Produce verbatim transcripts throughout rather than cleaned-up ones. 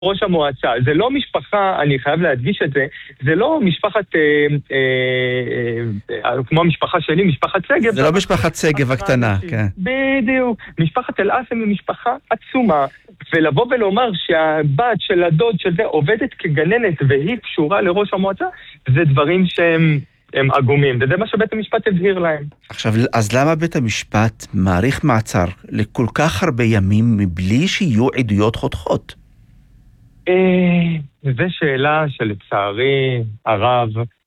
ראש המועצה. זה לא משפחה, אני חייב להדגיש את זה, זה לא משפחת, אה, אה, אה, כמו המשפחה שלי, משפחת סגב. זה לא משפחת סגב הקטנה, כן. בדיוק. משפחת אל-אסם היא משפחה עצומה, ולבוא ולומר שהבת של הדוד של זה עובדת כגננת והיא קשורה לראש המועצה, זה דברים שהם הם עגומים, וזה מה שבית המשפט הבהיר להם. עכשיו, אז למה בית המשפט מעריך מעצר לכל כך הרבה ימים מבלי שיהיו עדויות חותכות? זו שאלה שלצערי הרב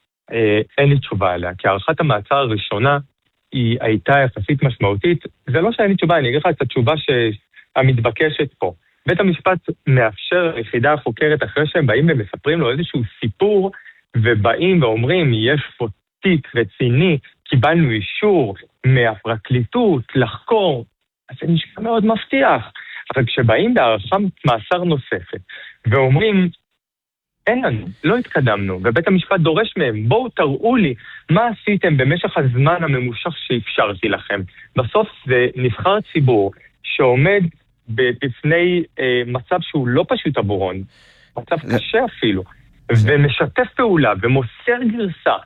אין לי תשובה עליה, כי הערכת המעצר הראשונה היא הייתה יחסית משמעותית. זה לא שאין לי תשובה, אני אגיד לך את התשובה המתבקשת פה. בית המשפט מאפשר ליחידה החוקרת אחרי שהם באים ומספרים לו איזשהו סיפור, ובאים ואומרים, יש פה תיק רציני, קיבלנו אישור מהפרקליטות לחקור, אז זה נשמע מאוד מבטיח. אבל כשבאים בהערכה מאסר נוספת, ואומרים, אין לנו, לא התקדמנו, ובית המשפט דורש מהם, בואו תראו לי מה עשיתם במשך הזמן הממושך שאפשרתי לכם. בסוף זה נבחר ציבור שעומד בפני אה, מצב שהוא לא פשוט עבורון, מצב קשה אפילו, ומשתף פעולה ומוסר גרסה,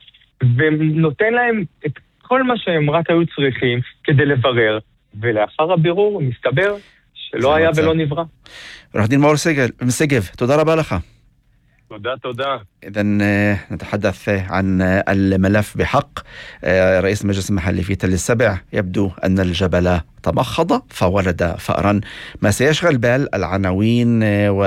ונותן להם את כל מה שהם רק היו צריכים כדי לברר, ולאחר הבירור מסתבר שלא היה ולא נברא. עורך דין מאור שגב, תודה רבה לך. תודה, תודה. إذن نتحدث عن الملف بحق. رئيس المجلس المحلي في تل السبع يبدو أن الجبل تمخض فولد فأرا. ما سيشغل بال العناوين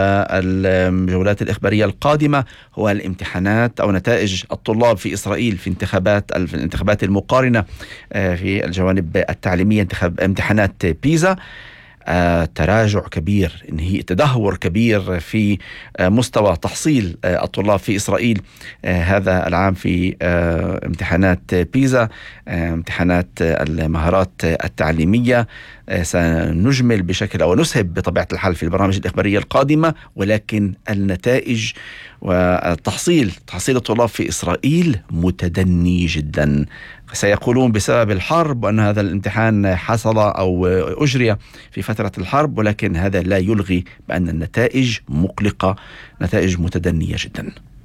والجولات الإخبارية القادمة هو الامتحانات أو نتائج الطلاب في إسرائيل في انتخابات في الانتخابات المقارنة في الجوانب التعليمية، امتحانات بيزا. آه، تراجع كبير، انهي تدهور كبير في آه، مستوى تحصيل آه، الطلاب في إسرائيل آه، هذا العام في آه، امتحانات بيزا، آه، امتحانات آه، المهارات آه، التعليمية. آه، سنجمل بشكل أو نسهب بطبيعة الحال في البرامج الإخبارية القادمة، ولكن النتائج والتحصيل تحصيل الطلاب في إسرائيل متدني جدا. سيقولون بسبب الحرب وأن هذا الامتحان حصل أو أجري في فترة الحرب، ولكن هذا لا يلغي بأن النتائج مقلقة، نتائج متدنية جدا.